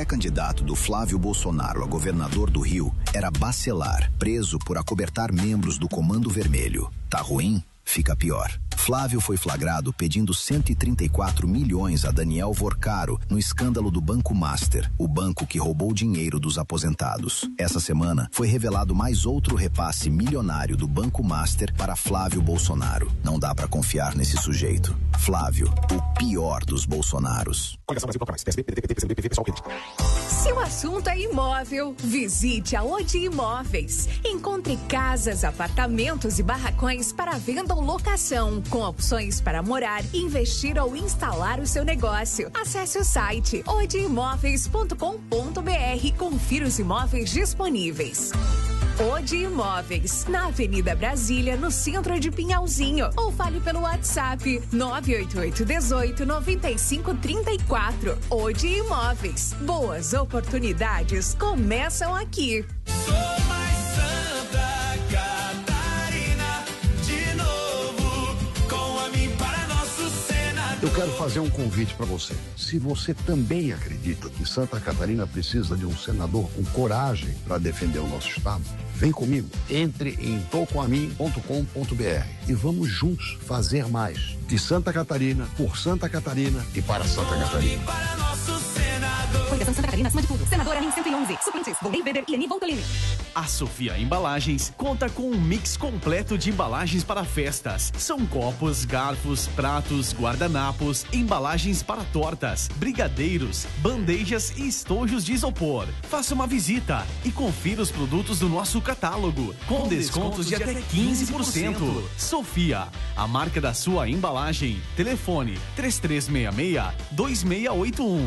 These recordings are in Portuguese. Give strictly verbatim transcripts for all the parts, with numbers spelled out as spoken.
pré-candidato do Flávio Bolsonaro a governador do Rio era Bacelar, preso por acobertar membros do Comando Vermelho. Tá ruim? Fica pior. Flávio foi flagrado pedindo cento e trinta e quatro milhões a Daniel Vorcaro no escândalo do Banco Master, o banco que roubou dinheiro dos aposentados. Essa semana foi revelado mais outro repasse milionário do Banco Master para Flávio Bolsonaro. Não dá pra confiar nesse sujeito. Flávio, o pior dos Bolsonaros. Se o assunto é imóvel, visite a Odi Imóveis. Encontre casas, apartamentos e barracões para venda ou locação, com opções para morar, investir ou instalar o seu negócio. Acesse o site odi imóveis ponto com ponto br e confira os imóveis disponíveis. Odi Imóveis, na Avenida Brasília, no centro de Pinhalzinho. Ou fale pelo WhatsApp nove oito oito, dezoito, noventa e cinco, trinta e quatro. Odi Imóveis. Boas oportunidades começam aqui. Sou mais Santa Catarina, de novo, com a mim para nosso Senado. Eu quero fazer um convite para você. Se você também acredita que Santa Catarina precisa de um senador com coragem para defender o nosso estado, vem comigo. Entre em tô com a mim ponto com ponto br e vamos juntos fazer mais. De Santa Catarina, por Santa Catarina e para Santa Catarina. Para nosso Senado. Coligação Santa Catarina acima de tudo. Senadora Anin cento e onze. Suplentes, Volney Weber e Ani Voltolini. A Sofia Embalagens conta com um mix completo de embalagens para festas. São copos, garfos, pratos, guardanapos, embalagens para tortas, brigadeiros, bandejas e estojos de isopor. Faça uma visita e confira os produtos do nosso catálogo, com, com descontos, descontos de até quinze por cento. Sofia, a marca da sua embalagem. Telefone três três seis seis, dois seis oito um.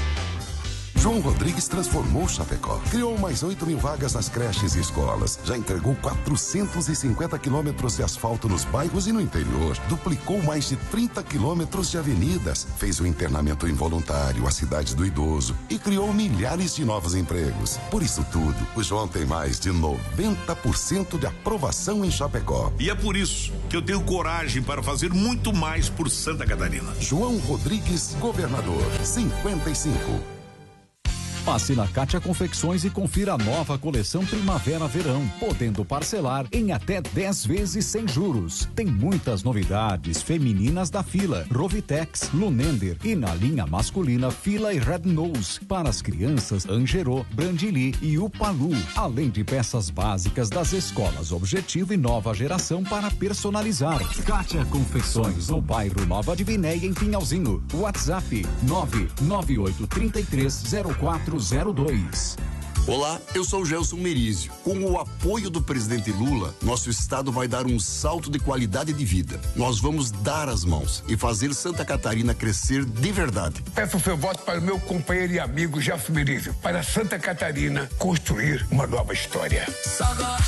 João Rodrigues transformou Chapecó. Criou mais oito mil vagas nas creches e escolas. Já entregou quatrocentos e cinquenta quilômetros de asfalto nos bairros e no interior. Duplicou mais de trinta quilômetros de avenidas. Fez o internamento involuntário, a cidade do idoso e criou milhares de novos empregos. Por isso tudo, o João tem mais de noventa por cento de aprovação em Chapecó. E é por isso que eu tenho coragem para fazer muito mais por Santa Catarina. João Rodrigues, governador, cinquenta e cinco. Passe na Kátia Confecções e confira a nova coleção Primavera-Verão, podendo parcelar em até dez vezes sem juros. Tem muitas novidades femininas da Fila, Rovitex, Lunender e na linha masculina Fila e Red Nose. Para as crianças, Angerô, Brandili e Upalu, além de peças básicas das escolas Objetivo e Nova Geração para personalizar. Kátia Confecções, no bairro Nova Divinéia, em Pinhalzinho. WhatsApp nove nove oito três três zero quatro zero dois. Olá, eu sou o Gelson Merizio. Com o apoio do presidente Lula, nosso estado vai dar um salto de qualidade de vida. Nós vamos dar as mãos e fazer Santa Catarina crescer de verdade. Peço seu voto para o meu companheiro e amigo Gelson Merizio, para Santa Catarina construir uma nova história.